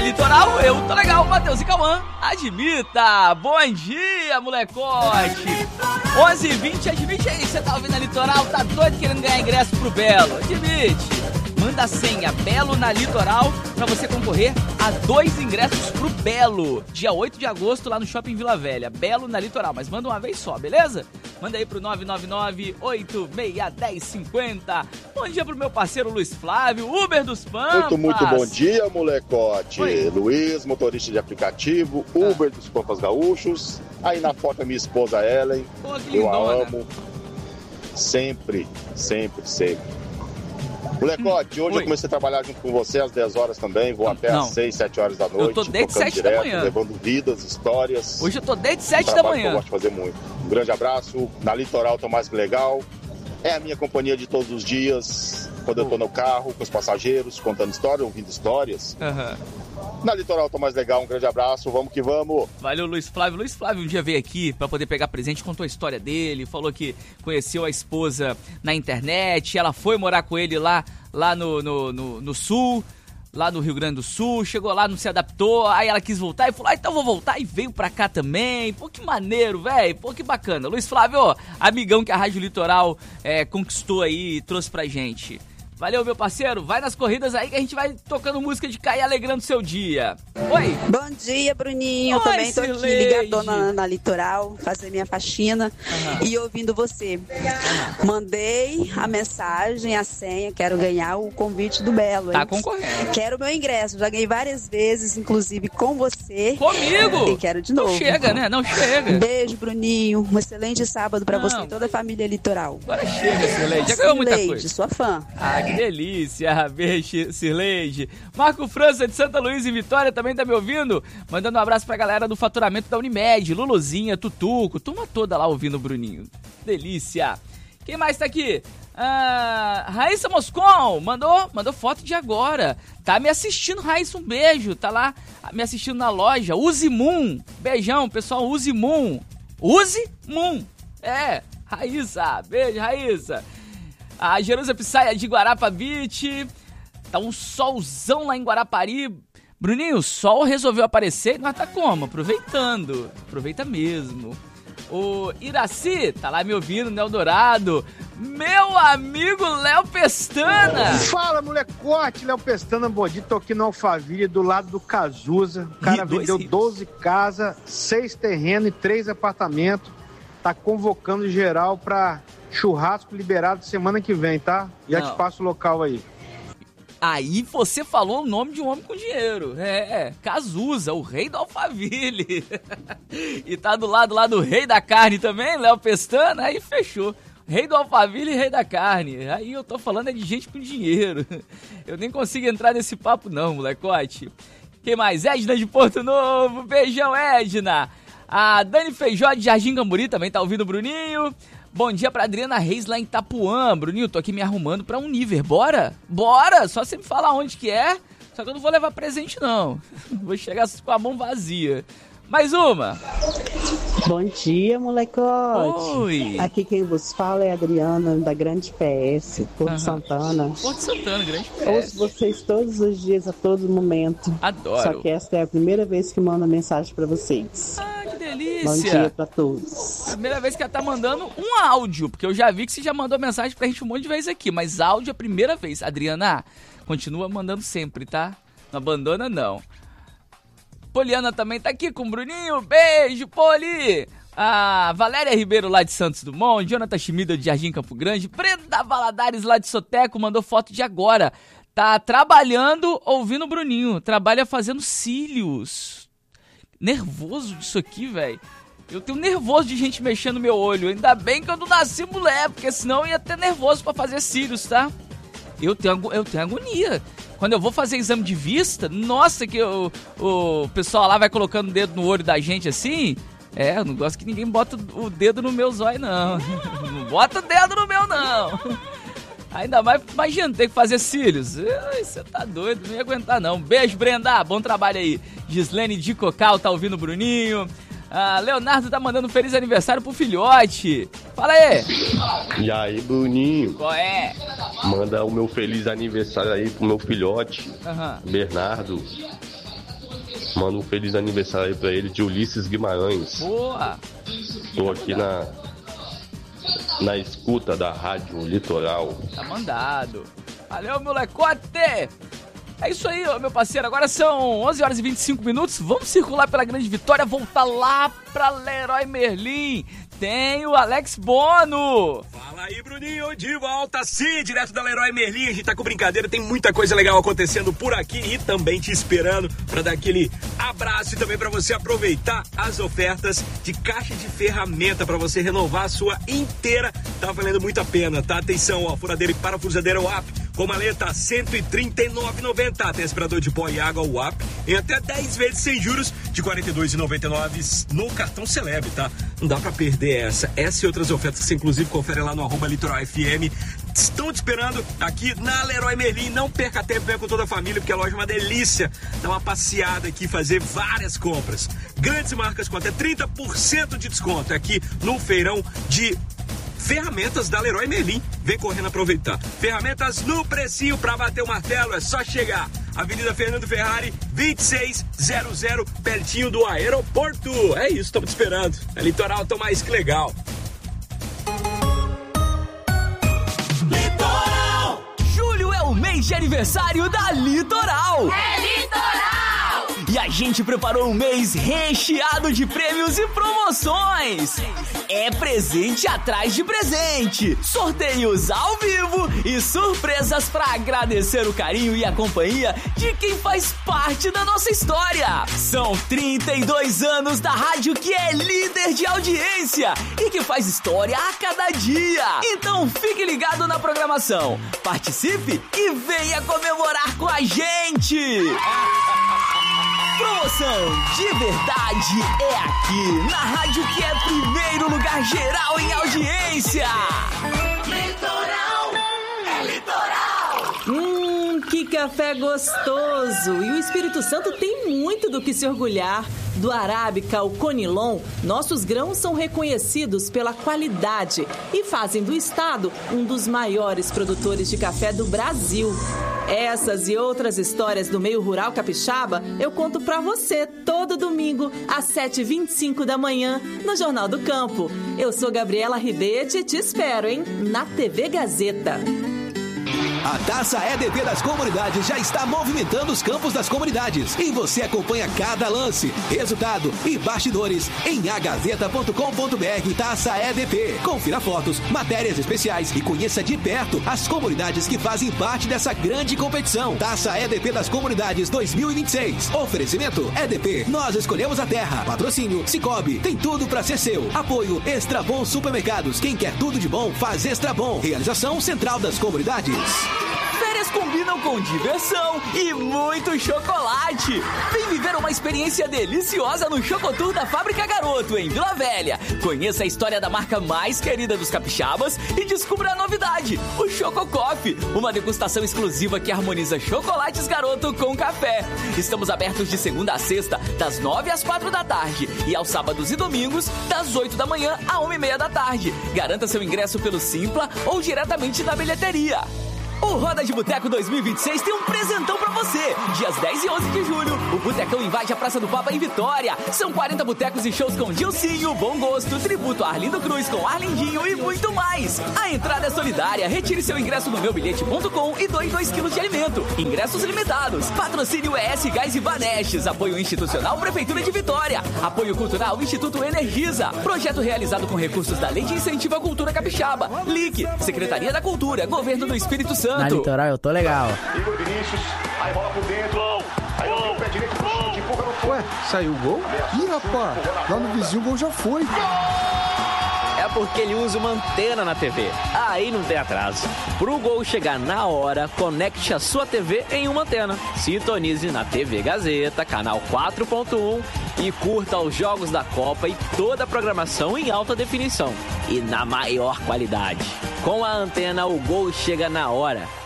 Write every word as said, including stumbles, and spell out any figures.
Litoral, eu tô legal, Matheus e Cauã, admita. Bom dia, molecote. onze e vinte, admite aí, você tá ouvindo a Litoral, tá doido querendo ganhar ingresso pro Belo, admite. Manda a senha Belo na Litoral pra você concorrer a dois ingressos pro Belo, dia oito de agosto lá no Shopping Vila Velha. Belo na Litoral, mas manda uma vez só, beleza? Manda aí pro nove nove nove, oito seis um zero, cinco zero. Bom dia pro meu parceiro Luiz Flávio, Uber dos Pampas. Muito, muito bom dia, molecote. Oi. Luiz, motorista de aplicativo, Uber ah. dos Pampas Gaúchos. Aí na foto a minha esposa Ellen. Pô, que eu lindona. a amo. Sempre, sempre, sempre. Molecote, hoje Oi. eu comecei a trabalhar junto com você às dez horas também, vou Não, até não. às seis, sete horas da noite. Eu tô desde tocando sete da direto, manhã. levando vidas, histórias. Hoje eu tô desde um sete da trabalho que manhã. eu gosto de fazer muito. Um grande abraço. Na Litoral tô mais que legal. É a minha companhia de todos os dias, quando eu tô no carro, com os passageiros, contando histórias, ouvindo histórias. Uhum. Na Litoral tô mais legal, um grande abraço, vamos que vamos. Valeu, Luiz Flávio. Luiz Flávio um dia veio aqui pra poder pegar presente, contou a história dele, falou que conheceu a esposa na internet, ela foi morar com ele lá, lá no, no, no, no sul, lá no Rio Grande do Sul, chegou lá, não se adaptou, aí ela quis voltar e falou, ah, então vou voltar, e veio pra cá também. Pô, que maneiro, velho, pô, que bacana. Luiz Flávio, ó, amigão que a Rádio Litoral é, conquistou aí e trouxe pra gente. Valeu, meu parceiro. Vai nas corridas aí que a gente vai tocando música de cá e alegrando seu dia. Oi. Bom dia, Bruninho. Oi, Também tô aqui Cirleide. ligadona na, na Litoral, fazer minha faxina uhum. e ouvindo você. Uhum. Mandei a mensagem, a senha, quero ganhar o convite do Belo. Tá hein? concorrendo. Quero meu ingresso, já ganhei várias vezes, inclusive com você. Comigo? E quero de novo. Não chega, né? Não chega. Beijo, Bruninho. Um excelente sábado pra Não. você e toda a família Litoral. Agora chega, Cirleide. Já ganhou muita Cirleide, coisa. sua fã. Ah, que delícia. Beijo, Cirleide. Marco França de Santa Luísa e Vitória também tá me ouvindo. Mandando um abraço pra galera do faturamento da Unimed. Luluzinha, Tutuco, turma toda lá ouvindo o Bruninho. Delícia. Quem mais tá aqui? Ah, Raíssa Moscon mandou, mandou foto de agora. Tá me assistindo, Raíssa, um beijo. Tá lá me assistindo na loja. Uzi Moon. Beijão, pessoal. Uzi Moon. Uzi Moon. É, Raíssa. Beijo, Raíssa. A Jerusa Pissaia de Guarapa Beach. Tá um solzão lá em Guarapari. Bruninho, o sol resolveu aparecer e nós tá como? Aproveitando. Aproveita mesmo. O Iraci tá lá me ouvindo no Eldorado. Meu amigo Léo Pestana. Fala, molecote, Léo Pestana, bom dia. Tô aqui no Alphaville, do lado do Cazuza. O cara vendeu doze casas, seis terrenos e três apartamentos. Tá convocando geral pra churrasco liberado semana que vem, tá? Já Não. te passo o local aí. Aí você falou o nome de um homem com dinheiro. É, é, Cazuza, o rei do Alphaville. E tá do lado lá do rei da carne também, Léo Pestana, aí fechou. Rei do Alphaville e rei da carne. Aí eu tô falando é de gente com dinheiro. Eu nem consigo entrar nesse papo não, molecote. Quem mais? Edna de Porto Novo. Beijão, Edna. A Dani Feijó de Jardim Camburi também tá ouvindo o Bruninho. Bom dia pra Adriana Reis lá em Itapuã. Bruninho, tô aqui me arrumando pra um nível. Bora? Bora! Só você me falar onde que é. Só que eu não vou levar presente, não. Vou chegar com a mão vazia. Mais uma. Bom dia, molecote. Oi. Aqui quem vos fala é a Adriana, da Grande P S, Porto Aham. Santana. Porto Santana, Grande P S. Ouço vocês todos os dias, a todo momento. Adoro. Só que esta é a primeira vez que mando mensagem pra vocês. Ah, que delícia. Bom dia pra todos. Primeira vez que ela tá mandando um áudio, porque eu já vi que você já mandou mensagem pra gente um monte de vezes aqui, mas áudio é a primeira vez. Adriana, continua mandando sempre, tá? Não abandona, não. Poliana também tá aqui com o Bruninho. Beijo, Poli! A Valéria Ribeiro lá de Santos Dumont, Jonathan Schmida de Jardim Campo Grande, Brenda Valadares lá de Soteco mandou foto de agora. Tá trabalhando ouvindo o Bruninho, trabalha fazendo cílios. Nervoso disso aqui, velho. Eu tenho nervoso de gente mexendo no meu olho. Ainda bem que eu não nasci mulher, porque senão eu ia ter nervoso pra fazer cílios, tá? Eu tenho, eu tenho agonia. Quando eu vou fazer exame de vista, nossa, que eu, o pessoal lá vai colocando o dedo no olho da gente assim. É, eu não gosto que ninguém bota o dedo no meu zóio, não. Não bota o dedo no meu, não. Ainda mais, imagina, ter que fazer cílios. Você tá doido, não ia aguentar, não. Beijo, Brenda, bom trabalho aí. Gislene de Cocal tá ouvindo o Bruninho. Ah, Leonardo tá mandando um feliz aniversário pro filhote. Fala aí. E aí, Bruninho? Qual é? Manda o meu feliz aniversário aí pro meu filhote, Aham. Bernardo. Manda um feliz aniversário aí pra ele, de Ulisses Guimarães. Boa! Tô aqui na, na escuta da Rádio Litoral. Tá mandado. Valeu, molecote! É isso aí, meu parceiro. Agora são onze horas e vinte e cinco minutos. Vamos circular pela Grande Vitória, voltar lá pra Leroy Merlin. Tem o Alex Bono. Fala aí, Bruninho, de volta sim, direto da Leroy Merlin. A gente tá com brincadeira, tem muita coisa legal acontecendo por aqui e também te esperando pra dar aquele abraço e também pra você aproveitar as ofertas de caixa de ferramenta pra você renovar a sua inteira. Tá valendo muito a pena, tá? Atenção, ó, furadeira e parafusadeira W A P com maleta cento e trinta e nove reais e noventa centavos. Tem aspirador de pó e água W A P em até dez vezes sem juros de quarenta e dois reais e noventa e nove centavos no cartão Celebre, tá? Não dá pra perder essa. Essa e outras ofertas que você inclusive confere lá no arroba Litoral F M. Estão te esperando aqui na Leroy Merlin. Não perca tempo, venha com toda a família, porque a loja é uma delícia. Dá uma passeada aqui, fazer várias compras. Grandes marcas com até trinta por cento de desconto aqui no feirão de ferramentas da Leroy Merlin. Vem correndo aproveitar. Ferramentas no precinho pra bater o martelo, é só chegar. Avenida Fernando Ferrari, vinte e seis zero zero, pertinho do aeroporto. É isso, estamos te esperando. É Litoral, tão mais que legal. Litoral! Julho é o mês de aniversário da Litoral. É Litoral! E a gente preparou um mês recheado de prêmios e promoções. É presente atrás de presente, sorteios ao vivo e surpresas para agradecer o carinho e a companhia de quem faz parte da nossa história. São trinta e dois anos da rádio que é líder de audiência e que faz história a cada dia. Então fique ligado na programação, participe e venha comemorar com a gente. Promoção de verdade é aqui, na rádio que é primeiro lugar geral em audiência. Litoral é Litoral. Hum, que café gostoso! E o Espírito Santo tem muito do que se orgulhar. Do Arábica ao Conilon, nossos grãos são reconhecidos pela qualidade e fazem do estado um dos maiores produtores de café do Brasil. Essas e outras histórias do meio rural capixaba eu conto pra você todo domingo às sete e vinte e cinco da manhã no Jornal do Campo. Eu sou Gabriela Ribete e te espero, hein? Na T V Gazeta. A Taça E D P das Comunidades já está movimentando os campos das comunidades e você acompanha cada lance, resultado e bastidores em a gazeta ponto com ponto b r. Taça E D P. Confira fotos, matérias especiais e conheça de perto as comunidades que fazem parte dessa grande competição. Taça E D P das Comunidades dois mil e vinte e seis. Oferecimento E D P. Nós escolhemos a terra. Patrocínio Cicobi. Tem tudo pra ser seu. Apoio Extra Bom Supermercados. Quem quer tudo de bom faz Extra Bom. Realização Central das Comunidades. Férias combinam com diversão e muito chocolate. Vem viver uma experiência deliciosa no Chocotour da Fábrica Garoto, em Vila Velha. Conheça a história da marca mais querida dos capixabas e descubra a novidade, o Choco Coffee, uma degustação exclusiva que harmoniza chocolates Garoto com café. Estamos abertos de segunda a sexta, das nove às quatro da tarde e aos sábados e domingos, das oito da manhã à uma e meia da tarde. Garanta seu ingresso pelo Simpla ou diretamente da bilheteria. O Roda de Boteco dois mil e vinte e seis tem um presentão pra você. Dias dez e onze de julho, o Botecão invade a Praça do Papa em Vitória. São quarenta botecos e shows com Dilcinho, Bom Gosto, tributo a Arlindo Cruz com Arlindinho e muito mais. A entrada é solidária. Retire seu ingresso no meu bilhete ponto com e doe dois quilos de alimento. Ingressos limitados. Patrocínio E S Gás e Banestes. Apoio institucional Prefeitura de Vitória. Apoio cultural Instituto Energisa. Projeto realizado com recursos da Lei de Incentivo à Cultura Capixaba. L I C, Secretaria da Cultura, Governo do Espírito Santo. Na Litoral eu tô legal. Igor Vinícius, aí bola por dentro. Aí o pé direito pro chute, empurra no fundo. Ué, saiu o gol? Ih, rapaz, lá no vizinho o gol já foi. É porque ele usa uma antena na T V. Aí não tem atraso. Pro gol chegar na hora, conecte a sua T V em uma antena. Sintonize na T V Gazeta, canal quatro ponto um e curta os jogos da Copa e toda a programação em alta definição e na maior qualidade. Com a antena, o gol chega na hora.